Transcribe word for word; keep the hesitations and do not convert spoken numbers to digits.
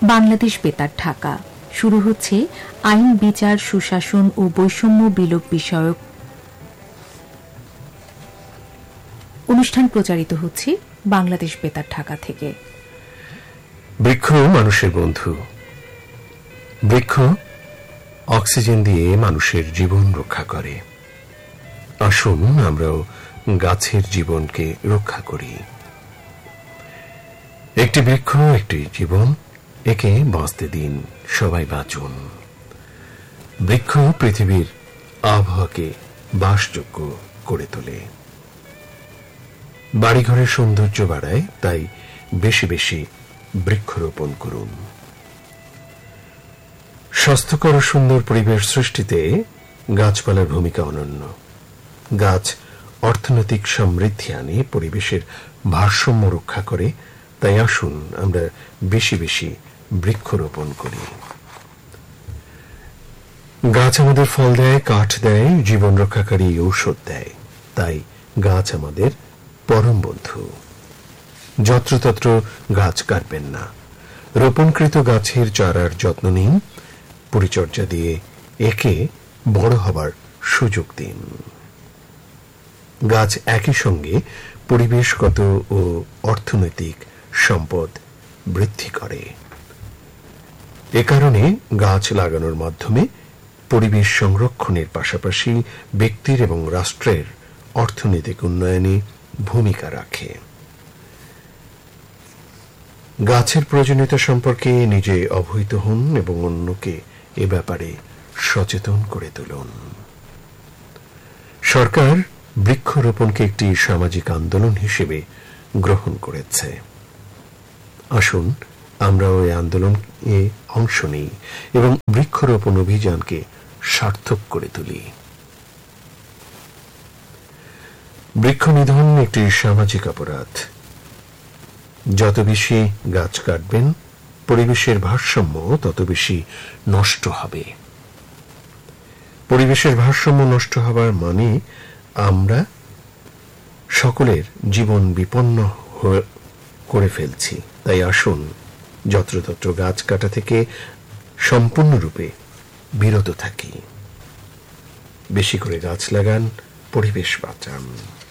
বাংলাদেশ বেতার ঢাকা শুরু হচ্ছে আইন বিচার সুশাসন ও বৈষম্য বিলোপ বিষয়ক অনুষ্ঠান প্রচারিত হচ্ছে বাংলাদেশ বেতার ঢাকা থেকে। বৃক্ষ মানুষের বন্ধু। বৃক্ষ অক্সিজেন দিয়ে মানুষের জীবন রক্ষা করে। আসুন আমরাও গাছের জীবনকে রক্ষা করি। একটি বৃক্ষ একটি জীবন, একে বাঁচতে দিন, সবাই বাঁচুন। বৃক্ষ পৃথিবীর আবহাওয়াকে বাসযোগ্য করে তোলে, বাড়িঘরের সৌন্দর্য বাড়ায়, তাই বেশি বেশি বৃক্ষরোপণ করুন। স্বাস্থ্যকর সুন্দর পরিবেশ সৃষ্টিতে গাছপালার ভূমিকা অনন্য। গাছ অর্থনৈতিক সমৃদ্ধি আনে, পরিবেশের ভারসাম্য রক্ষা করে, তাই আসুন আমরা বেশি বেশি বৃক্ষরোপণ করি। গাছ আমাদের ফল দেয়, কাঠ দেয়, জীবন রক্ষাকারী ঔষধ দেয়, তাই গাছ আমাদের পরম বন্ধু। যত্রতত্র গাছ কাটবেন না। রোপণকৃত গাছের চারার যত্ন নিন, পরিচর্যা দিয়ে একে বড় হবার সুযোগ দিন। গাছ একই সঙ্গে পরিবেশগত ও অর্থনৈতিক সম্পদ বৃদ্ধি করে। এ কারণে গাছ লাগানোর মাধ্যমে পরিবেশ সংরক্ষণের পাশাপাশি ব্যক্তির এবং রাষ্ট্রের অর্থনৈতিক উন্নয়নে ভূমিকা রাখে। গাছের প্রয়োজনীয়তা সম্পর্কে নিজে অবহিত হন এবং অন্যকে এ ব্যাপারে সচেতন করে তুলুন। সরকার বৃক্ষরোপণকে একটি সামাজিক আন্দোলন হিসেবে গ্রহণ করেছে। আসুন আমরাও এই আন্দোলনে অংশ নিই এবং বৃক্ষরোপণ অভিযানকে সার্থক করে তুলি। বৃক্ষ নিধন একটি সামাজিক অপরাধ। যত বেশি গাছ কাটবেন, পরিবেশের ভারসাম্য তত বেশি নষ্ট হবে। পরিবেশের ভারসাম্য নষ্ট হবার মানে আমরা সকলের জীবন বিপন্ন করে ফেলছি। তাই আসুন যত্রতত্র গাছ কাটা থেকে সম্পূর্ণরূপে বিরত থাকি। বেশি করে গাছ লাগান, পরিবেশ বাঁচান।